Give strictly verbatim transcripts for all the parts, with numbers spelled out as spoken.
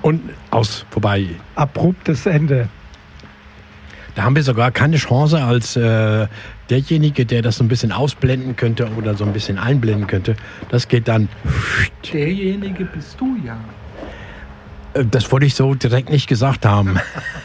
Und aus, vorbei. Abruptes Ende. Da haben wir sogar keine Chance als äh, derjenige, der das so ein bisschen ausblenden könnte oder so ein bisschen einblenden könnte. Das geht dann. Derjenige bist du ja. Das wollte ich so direkt nicht gesagt haben.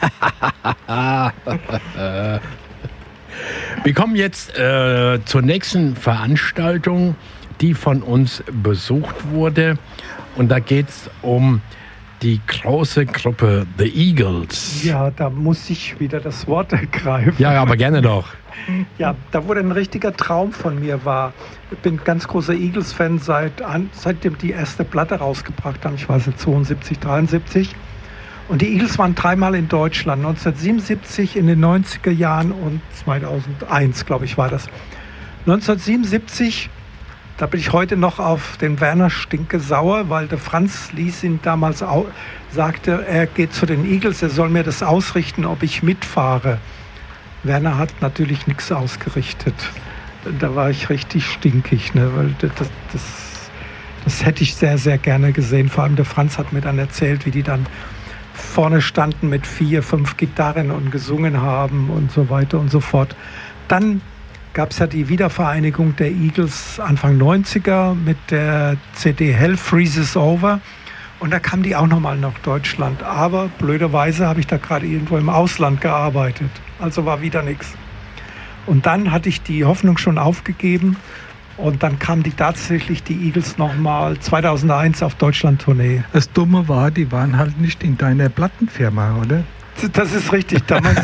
Wir kommen jetzt äh, zur nächsten Veranstaltung, die von uns besucht wurde. Und da geht es um die große Gruppe The Eagles. Ja, da muss ich wieder das Wort ergreifen. Ja, aber gerne doch. Ja, da wurde ein richtiger Traum von mir war. Ich bin ganz großer Eagles-Fan, seit, seitdem die erste Platte rausgebracht haben. Ich weiß nicht, zweiundsiebzig, dreiundsiebzig. Und die Eagles waren dreimal in Deutschland. neunzehnhundertsiebenundsiebzig, in den neunziger Jahren und zweitausendeins, glaube ich, war das. neunzehnhundertsiebenundsiebzig, da bin ich heute noch auf den Werner Stinke sauer, weil der Franz Lies ihn damals au- sagte, er geht zu den Eagles, er soll mir das ausrichten, ob ich mitfahre. Werner hat natürlich nichts ausgerichtet. Da war ich richtig stinkig, ne? Weil das, das, das hätte ich sehr, sehr gerne gesehen. Vor allem der Franz hat mir dann erzählt, wie die dann vorne standen mit vier, fünf Gitarren und gesungen haben und so weiter und so fort. Dann gab es ja die Wiedervereinigung der Eagles Anfang neunziger mit der C D Hell Freezes Over. Und da kamen die auch nochmal nach Deutschland. Aber blöderweise habe ich da gerade irgendwo im Ausland gearbeitet. Also war wieder nichts. Und dann hatte ich die Hoffnung schon aufgegeben. Und dann kamen die tatsächlich, die Eagles, nochmal zweitausendeins auf Deutschland-Tournee. Das Dumme war, die waren halt nicht in deiner Plattenfirma, oder? Das ist richtig. Damals.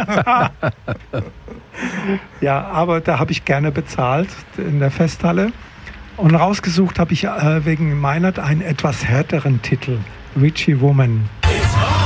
Ja, aber da habe ich gerne bezahlt in der Festhalle. Und rausgesucht habe ich äh, wegen Meinert einen etwas härteren Titel, Richie Woman.